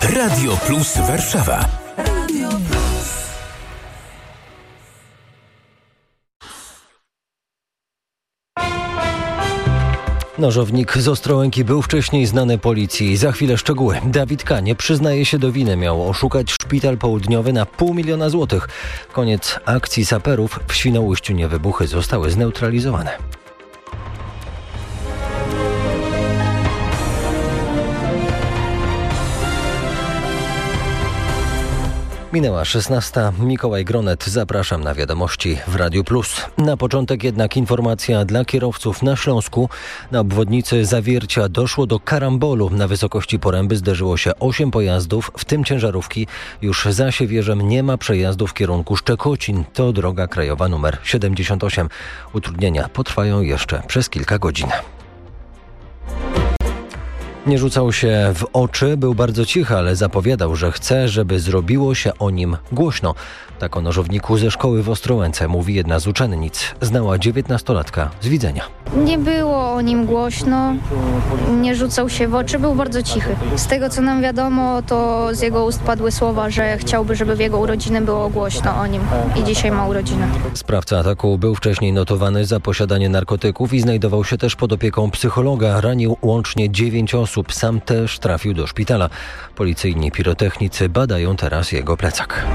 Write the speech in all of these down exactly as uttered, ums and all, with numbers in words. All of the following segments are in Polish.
Radio Plus Warszawa. Radio Plus. Nożownik z Ostrołęki był wcześniej znany policji. Za chwilę szczegóły. Dawid K. nie przyznaje się do winy. Miał oszukać szpital południowy na pół miliona złotych. Koniec akcji saperów. W Świnoujściu niewybuchy zostały zneutralizowane. Minęła szesnasta. Mikołaj Gronet. Zapraszam na wiadomości w Radiu Plus. Na początek jednak informacja dla kierowców na Śląsku. Na obwodnicy Zawiercia doszło do karambolu. Na wysokości Poręby zderzyło się osiem pojazdów, w tym ciężarówki. Już za Siewierzem nie ma przejazdu w kierunku Szczekocin. To droga krajowa numer siedemdziesiąt osiem. Utrudnienia potrwają jeszcze przez kilka godzin. Nie rzucał się w oczy, był bardzo cichy, ale zapowiadał, że chce, żeby zrobiło się o nim głośno. Tak o nożowniku ze szkoły w Ostrołęce mówi jedna z uczennic. Znała dziewiętnastolatka z widzenia. Nie było o nim głośno, nie rzucał się w oczy, był bardzo cichy. Z tego co nam wiadomo, to z jego ust padły słowa, że chciałby, żeby w jego urodziny było głośno o nim i dzisiaj ma urodziny. Sprawca ataku był wcześniej notowany za posiadanie narkotyków i znajdował się też pod opieką psychologa. Ranił łącznie dziewięć osób, sam też trafił do szpitala. Policyjni pirotechnicy badają teraz jego plecak.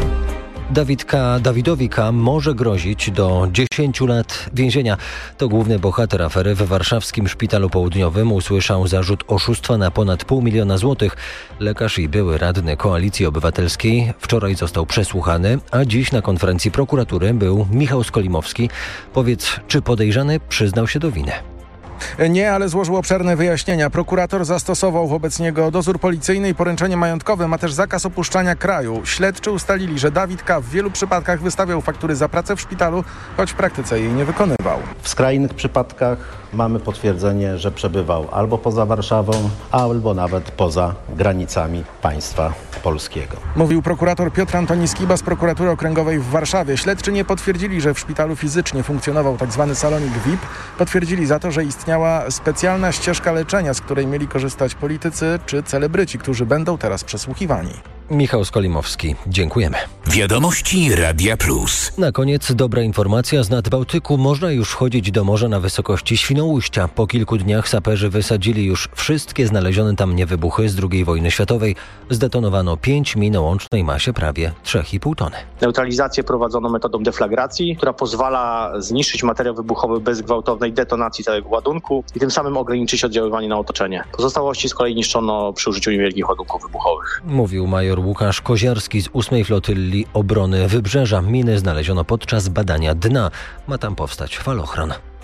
Dawid K. Dawidowi K. może grozić do dziesięciu lat więzienia. To główny bohater afery w warszawskim Szpitalu Południowym. Usłyszał zarzut oszustwa na ponad pół miliona złotych. Lekarz i były radny Koalicji Obywatelskiej wczoraj został przesłuchany, a dziś na konferencji prokuratury był Michał Skolimowski. Powiedz, czy podejrzany przyznał się do winy? Nie, ale złożył obszerne wyjaśnienia. Prokurator zastosował wobec niego dozór policyjny i poręczenie majątkowe, ma też zakaz opuszczania kraju. Śledczy ustalili, że Dawid K. w wielu przypadkach wystawiał faktury za pracę w szpitalu, choć w praktyce jej nie wykonywał. W skrajnych przypadkach mamy potwierdzenie, że przebywał albo poza Warszawą, albo nawet poza granicami państwa polskiego. Mówił prokurator Piotr Antoni Skiba z prokuratury okręgowej w Warszawie. Śledczy nie potwierdzili, że w szpitalu fizycznie funkcjonował tzw. salonik V I P. Potwierdzili za to, że istniała specjalna ścieżka leczenia, z której mieli korzystać politycy czy celebryci, którzy będą teraz przesłuchiwani. Michał Skolimowski, dziękujemy. Wiadomości Radia Plus. Na koniec dobra informacja z Nadbałtyku. Można już wchodzić do morza na wysokości Świnoujścia. Po kilku dniach saperzy wysadzili już wszystkie znalezione tam niewybuchy z drugiej wojny światowej. Zdetonowano pięć min o łącznej masie prawie trzy i pół tony. Neutralizację prowadzono metodą deflagracji, która pozwala zniszczyć materiał wybuchowy bez gwałtownej detonacji całego ładunku i tym samym ograniczyć oddziaływanie na otoczenie. Pozostałości z kolei niszczono przy użyciu niewielkich ładunków wybuchowych. Mówił major Łukasz Koziarski z ósmej Flotylli Obrony Wybrzeża. Miny znaleziono podczas badania dna. Ma tam powstać falochron.